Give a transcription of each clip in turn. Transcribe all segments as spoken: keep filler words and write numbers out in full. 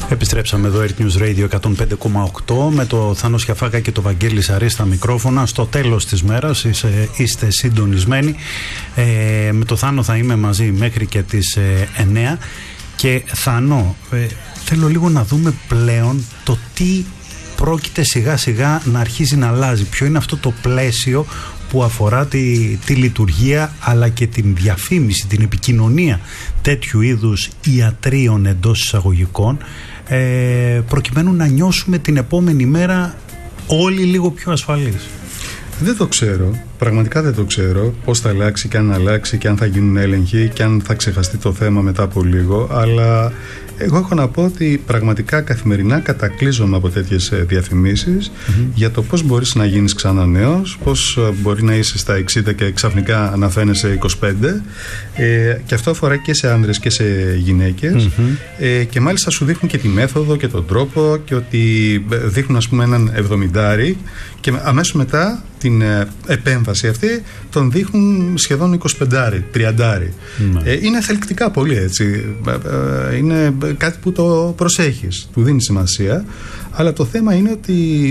Επιστρέψαμε εδώ, Earth News Radio εκατόν πέντε κόμμα οκτώ, με το Θάνο Σιαφάκα και το Βαγγέλη Σαρή στα μικρόφωνα. Στο τέλος της μέρας είστε, είστε συντονισμένοι. Ε, με το Θάνο θα είμαι μαζί μέχρι και τις ε, εννιά. Και Θάνο, ε, θέλω λίγο να δούμε πλέον το τι πρόκειται σιγά σιγά να αρχίζει να αλλάζει. Ποιο είναι αυτό το πλαίσιο που αφορά τη, τη λειτουργία αλλά και την διαφήμιση, την επικοινωνία τέτοιου είδους ιατρίων εντός εισαγωγικών, ε, προκειμένου να νιώσουμε την επόμενη μέρα όλοι λίγο πιο ασφαλείς. Δεν το ξέρω, πραγματικά δεν το ξέρω πώς θα αλλάξει και αν αλλάξει και αν θα γίνουν έλεγχοι και αν θα ξεχαστεί το θέμα μετά από λίγο, αλλά εγώ έχω να πω ότι πραγματικά καθημερινά κατακλείζομαι από τέτοιες διαφημίσεις mm-hmm. για το πώς μπορείς να γίνεις ξανά νέος, πώς μπορεί να είσαι στα εξήντα και ξαφνικά να φαίνεσαι είκοσι πέντε, ε, και αυτό αφορά και σε άνδρες και σε γυναίκες mm-hmm. ε, και μάλιστα σου δείχνουν και τη μέθοδο και τον τρόπο και ότι δείχνουν ας πούμε έναν εβδομηντάρι και αμέσως μετά την ε, επέμβαση αυτή τον δείχνουν σχεδόν εικοσιπεντάρι, τριαντάρι. Mm-hmm. ε, είναι θελκτικά πολύ έτσι, ε, είναι κάτι που το προσέχεις, του δίνει σημασία, αλλά το θέμα είναι ότι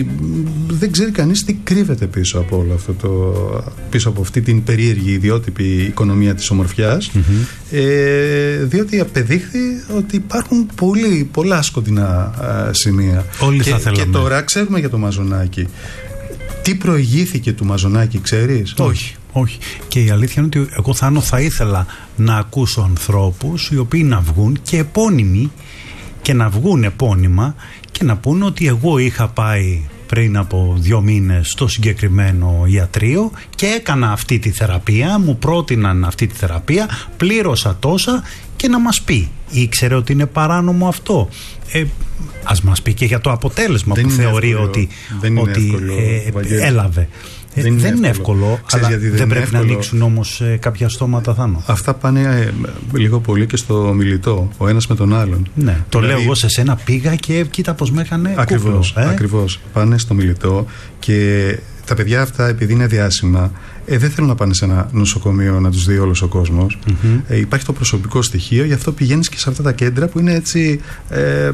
δεν ξέρει κανείς τι κρύβεται πίσω από όλο αυτό το, πίσω από αυτή την περίεργη ιδιότυπη οικονομία της ομορφιάς, mm-hmm. ε, διότι απεδείχθη ότι υπάρχουν πολύ, πολλά σκοτεινά α, σημεία. Όλοι και, θα θέλαμε. Και τώρα ξέρουμε για το Μαζονάκι. Τι προηγήθηκε του Μαζονάκι, ξέρεις? Όχι. Όχι. Και η αλήθεια είναι ότι εγώ Θάνο θα ήθελα να ακούσω ανθρώπους οι οποίοι να βγουν και επώνυμοι και να βγουν επώνυμα και να πούνε ότι εγώ είχα πάει πριν από δύο μήνες στο συγκεκριμένο ιατρείο και έκανα αυτή τη θεραπεία, μου πρότειναν αυτή τη θεραπεία, πλήρωσα τόσα, και να μας πει ήξερε ότι είναι παράνομο αυτό. Ε, ας μας πει και για το αποτέλεσμα δεν που θεωρεί εύκολο, ότι, ότι εύκολο, ε, έλαβε. Δεν, δεν είναι εύκολο, είναι εύκολο Ξέρεις, αλλά δεν, δεν πρέπει εύκολο. Να ανοίξουν όμως ε, κάποια στόματα, Θάνο. Αυτά πάνε ε, λίγο πολύ και στο μιλητό, ο ένας με τον άλλον. Ναι, το δηλαδή, λέω εγώ σε σένα πήγα και κοίτα πως με έκανε ακριβώς, κούκλο. Ε? Ακριβώς, πάνε στο μιλητό και τα παιδιά αυτά επειδή είναι διάσημα ε, δεν θέλουν να πάνε σε ένα νοσοκομείο να τους δει όλος ο κόσμος. Mm-hmm. Ε, υπάρχει το προσωπικό στοιχείο, γι' αυτό πηγαίνεις και σε αυτά τα κέντρα που είναι έτσι, ε, ε,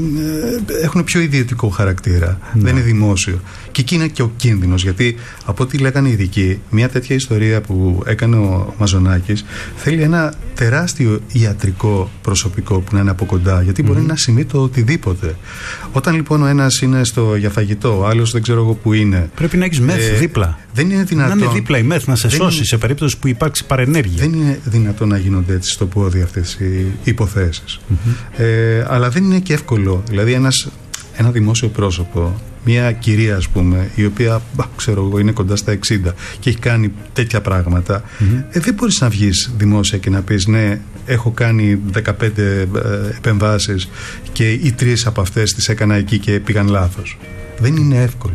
έχουν πιο ιδιωτικό χαρακτήρα. Mm-hmm. Δεν είναι δημόσιο. Και εκεί είναι και ο κίνδυνος, γιατί από ό,τι λέγανε οι ειδικοί, μια τέτοια ιστορία που έκανε ο Μαζονάκης θέλει ένα τεράστιο ιατρικό προσωπικό που να είναι από κοντά, γιατί mm-hmm. μπορεί να συμβεί το οτιδήποτε. Όταν λοιπόν ο ένας είναι στο, για φαγητό, ο άλλος δεν ξέρω εγώ που είναι. Πρέπει να έχεις μεθ ε, δίπλα. Δεν είναι δυνατόν. Να είναι δίπλα η μεθ να σε σώσει είναι, σε περίπτωση που υπάρξει παρενέργεια. Δεν είναι δυνατόν να γίνονται έτσι στο πόδι αυτές οι υποθέσεις. Mm-hmm. Ε, αλλά δεν είναι και εύκολο. Δηλαδή ένας, ένα δημόσιο πρόσωπο, μια κυρία ας πούμε, η οποία ξέρω εγώ είναι κοντά στα εξήντα και έχει κάνει τέτοια πράγματα, mm-hmm. ε, δεν μπορείς να βγεις δημόσια και να πεις ναι, έχω κάνει δεκαπέντε ε, επεμβάσεις και οι τρεις από αυτές τις έκανα εκεί και πήγαν λάθος. Δεν είναι εύκολο.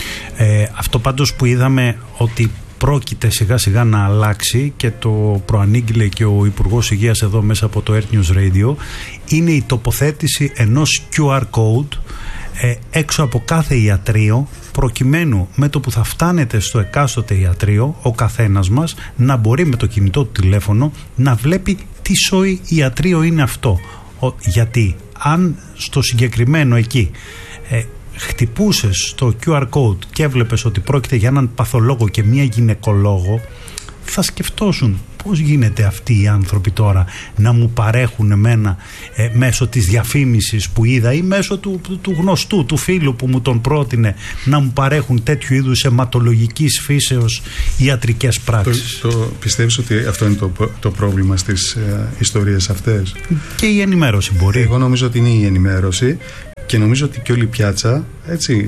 Ε, αυτό πάντως που είδαμε ότι πρόκειται σιγά σιγά να αλλάξει και το προανήγγειλε και ο Υπουργός Υγείας εδώ μέσα από το Earth News Radio, είναι η τοποθέτηση ενός κιου αρ code ε, έξω από κάθε ιατρείο, προκειμένου με το που θα φτάνετε στο εκάστοτε ιατρείο ο καθένας μας να μπορεί με το κινητό του τηλέφωνο να βλέπει τι σόι ιατρείο είναι αυτό. Ο, γιατί αν στο συγκεκριμένο εκεί ε, χτυπούσες στο κιου αρ code και έβλεπες ότι πρόκειται για έναν παθολόγο και μία γυναικολόγο, θα σκεφτόσουν πώς γίνεται αυτοί οι άνθρωποι τώρα να μου παρέχουν εμένα ε, μέσω της διαφήμισης που είδα ή μέσω του, του, του γνωστού, του φίλου που μου τον πρότεινε, να μου παρέχουν τέτοιου είδους αιματολογικής φύσεως ιατρικές πράξεις. Το, το πιστεύεις ότι αυτό είναι το, το πρόβλημα στις ε, ιστορίες αυτές? Και η ενημέρωση μπορεί. Εγώ νομίζω ότι είναι η ενημέρωση. Και νομίζω ότι και όλη η πιάτσα, έτσι,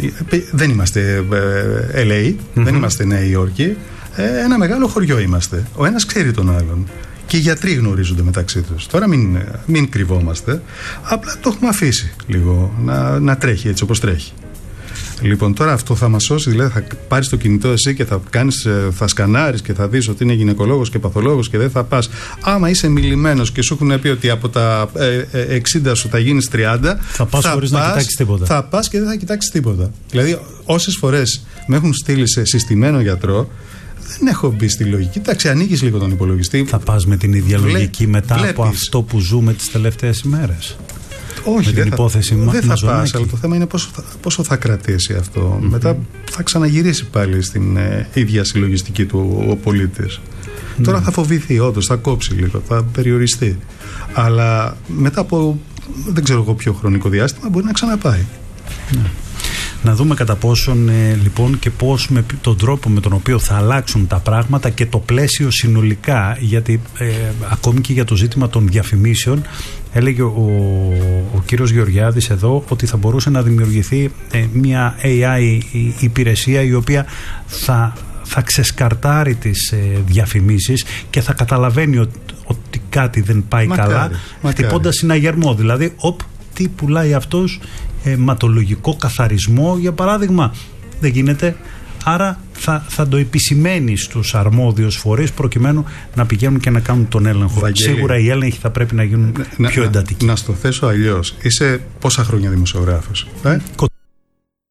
δεν είμαστε ελ έι, mm-hmm. δεν είμαστε Νέα Υόρκη, ένα μεγάλο χωριό είμαστε. Ο ένας ξέρει τον άλλον. Και οι γιατροί γνωρίζονται μεταξύ τους. Τώρα μην, μην κρυβόμαστε, απλά το έχουμε αφήσει λίγο να, να τρέχει έτσι όπως τρέχει. Λοιπόν, τώρα αυτό θα μας σώσει, δηλαδή θα πάρεις το κινητό εσύ και θα, κάνεις, θα σκανάρεις και θα δεις ότι είναι γυναικολόγος και παθολόγος και δεν θα πας. Άμα είσαι μιλημένος και σου έχουν πει ότι από τα ε, εξήντα σου θα γίνεις τριάντα, θα πας χωρίς να κοιτάξεις τίποτα. Θα πας και δεν θα κοιτάξεις τίποτα. Δηλαδή, όσες φορές με έχουν στείλει σε συστημένο γιατρό, δεν έχω μπει στη λογική. Εντάξει, ανοίγεις λίγο τον υπολογιστή. Θα πας με την ίδια Βλέ, λογική μετά βλέπεις. από αυτό που ζούμε τις τελευταίες ημέρες. Όχι, με την δεν υπόθεση θα, δεν θα πας, αλλά το θέμα είναι πόσο θα, πόσο θα κρατήσει αυτό. Mm-hmm. Μετά θα ξαναγυρίσει πάλι στην ε, ίδια συλλογιστική του ο πολίτης. Mm-hmm. Τώρα θα φοβηθεί, όντως, θα κόψει λίγο, θα περιοριστεί. Αλλά μετά από δεν ξέρω εγώ ποιο χρονικό διάστημα μπορεί να ξαναπάει. Mm-hmm. Να δούμε κατά πόσον ε, λοιπόν και πώς με τον τρόπο με τον οποίο θα αλλάξουν τα πράγματα και το πλαίσιο συνολικά, γιατί ε, ακόμη και για το ζήτημα των διαφημίσεων έλεγε ο, ο κύριος Γεωργιάδης εδώ ότι θα μπορούσε να δημιουργηθεί ε, μια έι άι υπηρεσία η οποία θα, θα ξεσκαρτάρει τις ε, διαφημίσεις και θα καταλαβαίνει ότι, ότι κάτι δεν πάει μακάρι, καλά χτυπώντας συναγερμό, δηλαδή οπ, τι πουλάει αυτός, ε, ματολογικό καθαρισμό για παράδειγμα, δεν γίνεται, άρα θα, θα το επισημαίνει στους αρμόδιους φορείς προκειμένου να πηγαίνουν και να κάνουν τον έλεγχο. Βαγγέλη, σίγουρα οι έλεγχοι θα πρέπει να γίνουν να, πιο εντατικοί. Να, να στο θέσω αλλιώς, είσαι πόσα χρόνια δημοσιογράφος? Ε?